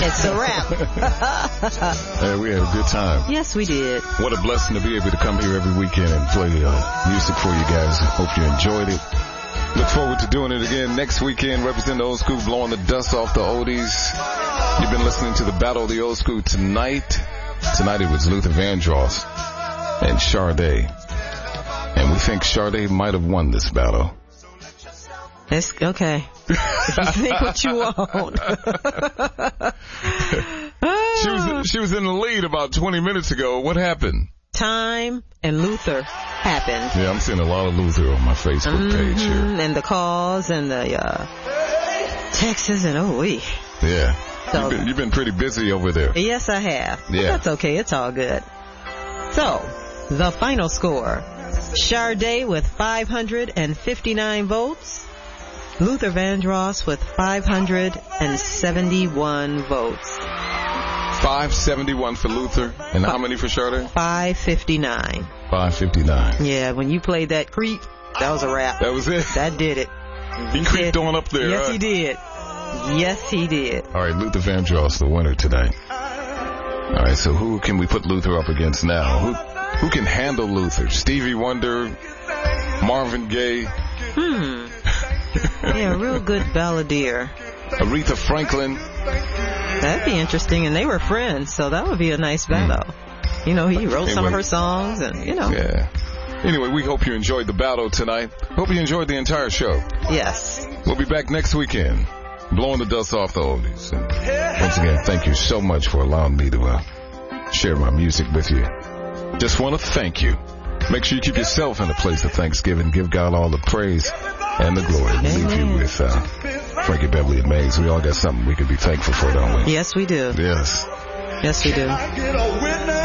It's a wrap. Hey, we had a good time. Yes, we did. What a blessing to be able to come here every weekend and play music for you guys. Hope you enjoyed it. Look forward to doing it again next weekend. Represent the old school, blowing the dust off the oldies. You've been listening to the Battle of the Old School tonight. Tonight it was Luther Vandross and Sade. And we think Sade might have won this battle. It's okay. You think what you want. She was in the lead about 20 minutes ago. What happened? Time and Luther happened. Yeah, I'm seeing a lot of Luther on my Facebook page here. And the calls and the texts and Yeah. So, you've been pretty busy over there. Yes, I have. Yeah. But that's okay. It's all good. So, the final score. Sade with 559 votes. Luther Vandross with 571 votes. 571 for Luther. And how many for Sade? 559. 559. Yeah, when you played that creep, that was a wrap. That was it? That did it. He creeped on up there. Yes, he did. Yes, he did. All right, Luther Vandross, the winner tonight. All right, so who can we put Luther up against now? Who can handle Luther? Stevie Wonder, Marvin Gaye. Yeah, real good balladeer. Aretha Franklin. That'd be interesting, and they were friends, so that would be a nice battle. You know, he wrote some of her songs, and Yeah. Anyway, we hope you enjoyed the battle tonight. Hope you enjoyed the entire show. Yes. We'll be back next weekend, blowing the dust off the oldies. And once again, thank you so much for allowing me to share my music with you. Just want to thank you. Make sure you keep yourself in a place of thanksgiving. Give God all the praise and the glory. We leave you with Frankie Beverly and Mays. We all got something we can be thankful for, don't we? Yes, we do. Yes. Yes, we do. I get a witness?